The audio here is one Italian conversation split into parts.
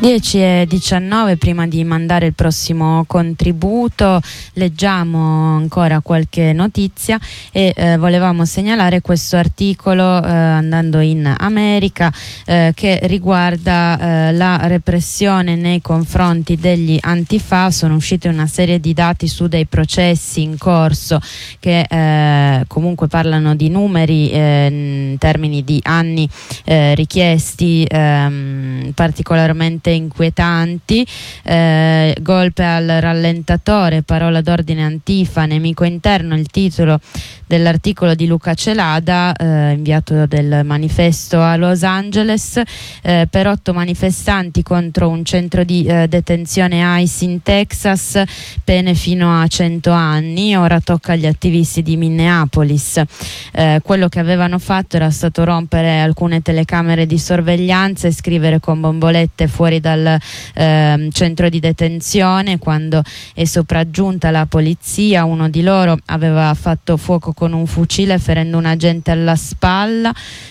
10:19, prima di mandare il prossimo contributo leggiamo ancora qualche notizia e volevamo segnalare questo articolo andando in America che riguarda la repressione nei confronti degli Antifa. Sono uscite una serie di dati su dei processi in corso che comunque parlano di numeri in termini di anni richiesti particolarmente inquietanti. Golpe al rallentatore, parola d'ordine Antifa, nemico interno, il titolo dell'articolo di Luca Celada, inviato del manifesto a Los Angeles. Per 8 manifestanti contro un centro di detenzione ICE in Texas, pene fino a 100 anni. Ora tocca agli attivisti di Minneapolis. Quello che avevano fatto era stato rompere alcune telecamere di sorveglianza e scrivere con bombolette fuori dal centro di detenzione. Quando è sopraggiunta la polizia, uno di loro aveva fatto fuoco con un fucile ferendo un agente alla spalla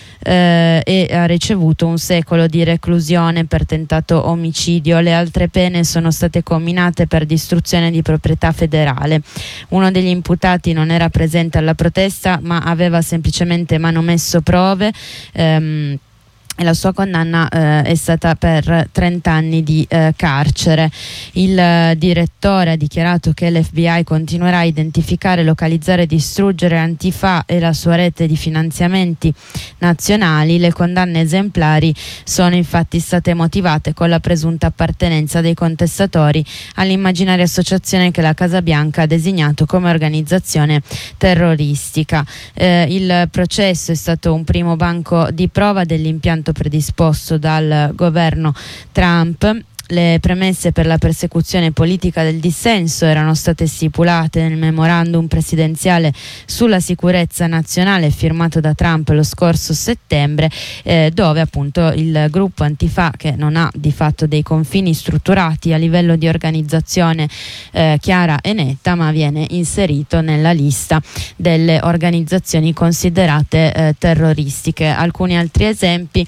e ha ricevuto 1 secolo di reclusione per tentato omicidio. Le altre pene sono state comminate per distruzione di proprietà federale. Uno degli imputati non era presente alla protesta, ma aveva semplicemente manomesso prove e la sua condanna è stata per 30 anni di carcere. Il direttore ha dichiarato che l'FBI continuerà a identificare, localizzare e distruggere Antifa e la sua rete di finanziamenti nazionali. Le condanne esemplari sono infatti state motivate con la presunta appartenenza dei contestatori all'immaginaria associazione che la Casa Bianca ha designato come organizzazione terroristica. Il processo è stato un primo banco di prova dell'impianto predisposto dal governo Trump. Le premesse per la persecuzione politica del dissenso erano state stipulate nel memorandum presidenziale sulla sicurezza nazionale firmato da Trump lo scorso settembre, dove appunto il gruppo Antifa, che non ha di fatto dei confini strutturati a livello di organizzazione chiara e netta, ma viene inserito nella lista delle organizzazioni considerate terroristiche. Alcuni altri esempi: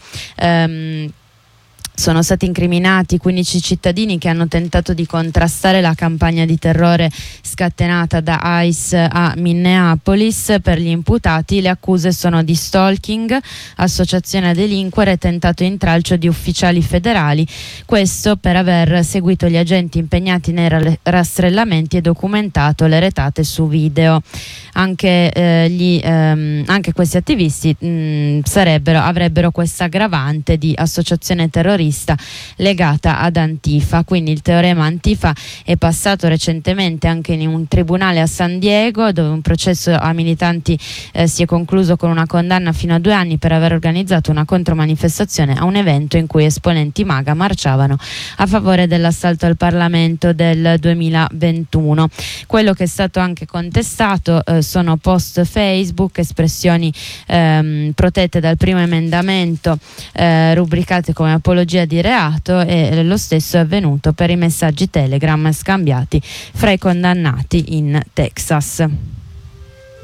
sono stati incriminati 15 cittadini che hanno tentato di contrastare la campagna di terrore scatenata da ICE a Minneapolis. Per gli imputati le accuse sono di stalking, associazione a delinquere e tentato intralcio di ufficiali federali, questo per aver seguito gli agenti impegnati nei rastrellamenti e documentato le retate su video. Anche questi attivisti avrebbero questa aggravante di associazione terrorista legata ad Antifa. Quindi il teorema Antifa è passato recentemente anche in un tribunale a San Diego, dove un processo a militanti si è concluso con una condanna fino a 2 anni per aver organizzato una contromanifestazione a un evento in cui esponenti MAGA marciavano a favore dell'assalto al Parlamento del 2021. Quello che è stato anche contestato sono post Facebook, espressioni protette dal primo emendamento, rubricate come apologia di reato, e lo stesso è avvenuto per i messaggi Telegram scambiati fra i condannati in Texas.